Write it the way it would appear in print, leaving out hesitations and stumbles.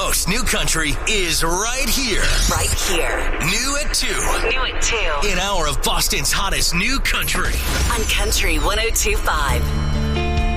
most new country is right here. Right here. New at 2. New at 2. An hour of Boston's hottest new country. On Country 102.5.